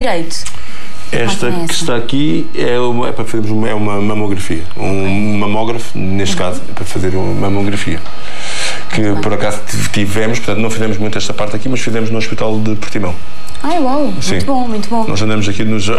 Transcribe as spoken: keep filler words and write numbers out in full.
direito? Esta é que está aqui é, uma, é para fazermos uma, é uma mamografia. Um mamógrafo, neste uhum. caso, é para fazer uma mamografia. Que muito por acaso tivemos, portanto não fizemos muito esta parte aqui, mas fizemos no Hospital de Portimão. Ai, uau, Sim. Muito bom, muito bom. Nós andamos aqui nos